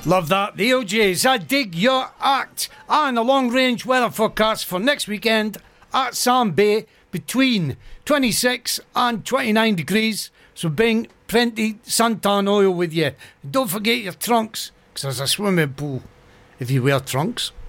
Love that. The OJs, I dig your act. And a long-range weather forecast for next weekend at Sand Bay between 26 and 29 degrees. So bring plenty suntan oil with you. And don't forget your trunks, because there's a swimming pool if you wear trunks.